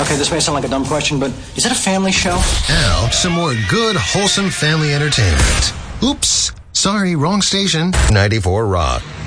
Okay, this may sound like a dumb question, but is it a family show? Now, some more good, wholesome family entertainment. Oops. Sorry, wrong station. 94 Rock.